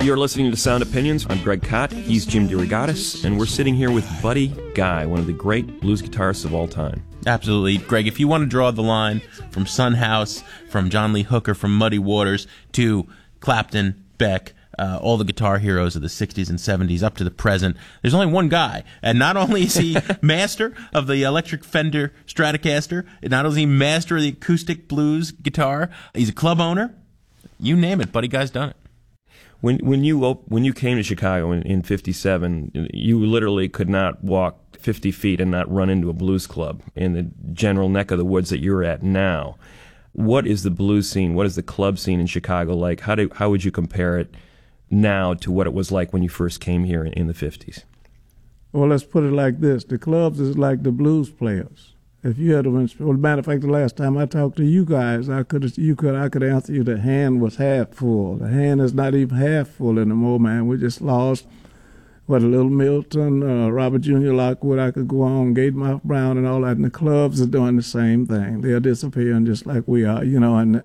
You're listening to Sound Opinions. I'm Greg Kot. He's Jim DeRogatis, and we're sitting here with Buddy Guy, one of the great blues guitarists of all time. Absolutely. Greg, if you want to draw the line from Son House, from John Lee Hooker, from Muddy Waters, to Clapton, Beck, all the guitar heroes of the 60s and 70s up to the present, there's only one guy. And not only is he master of the electric Fender Stratocaster, not only is he master of the acoustic blues guitar, he's a club owner. You name it, Buddy Guy's done it. When you came to Chicago in '57, you literally could not walk 50 feet and not run into a blues club in the general neck of the woods that you're at now. What is the blues scene? What is the club scene in Chicago like? How would you compare it now to what it was like when you first came here in the '50s? Well, let's put it like this: the clubs is like the blues players. If you had well, matter of fact, the last time I talked to you guys, I could answer you. The hand was half full. The hand is not even half full anymore, man. We just lost a Little Milton, Robert Jr. Lockwood. I could go on, Gatemouth Brown, and all that. And the clubs are doing the same thing. They're disappearing just like we are, And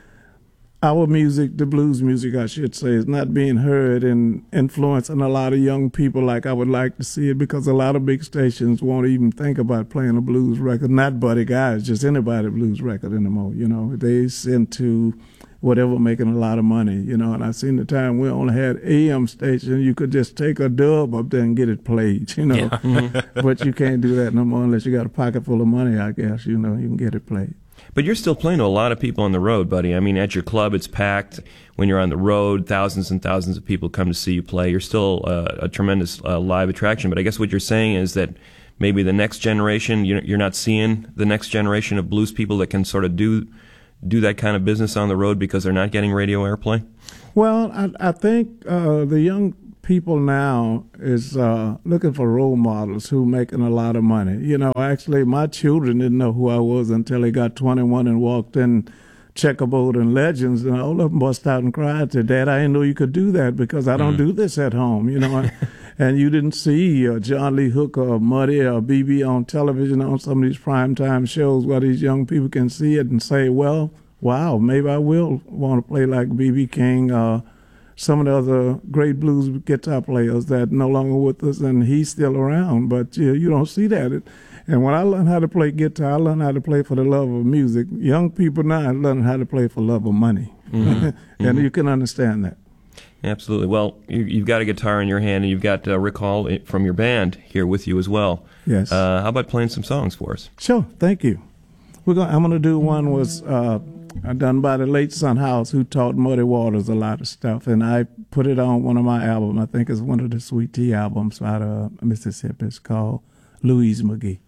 our music, the blues music, I should say, is not being heard and influencing a lot of young people like I would like to see it, because a lot of big stations won't even think about playing a blues record. Not Buddy Guys, just anybody blues record anymore, They send to whatever making a lot of money, And I seen the time we only had AM stations. You could just take a dub up there and get it played, Yeah. But you can't do that no more unless you got a pocket full of money, I guess, you can get it played. But you're still playing to a lot of people on the road, Buddy. I mean, at your club, it's packed. When you're on the road, thousands and thousands of people come to see you play. You're still a tremendous live attraction. But I guess what you're saying is that maybe the next generation, you're not seeing the next generation of blues people that can sort of do that kind of business on the road because they're not getting radio airplay? Well, I think the young people now is looking for role models who making a lot of money. Actually, my children didn't know who I was until they got 21 and walked in Checkerboard and Legends, and all of them bust out and cried to Dad, I didn't know you could do that because I don't do this at home, And you didn't see John Lee Hooker or Muddy or BB on television on some of these primetime shows where these young people can see it and say, well, wow, maybe I will want to play like B.B. King or some of the other great blues guitar players that no longer with us, and he's still around. But you don't see that. And when I learned how to play guitar, I learned how to play for the love of music. Young people now learn how to play for love of money. And you can understand that. Absolutely. Well, you've got a guitar in your hand, and you've got Rick Hall from your band here with you as well. Yes. How about playing some songs for us? Sure. Thank you. I'm going to do one was done by the late Son House, who taught Muddy Waters a lot of stuff, and I put it on one of my albums. I think it's one of the Sweet Tea albums out of Mississippi. It's called Louise McGee.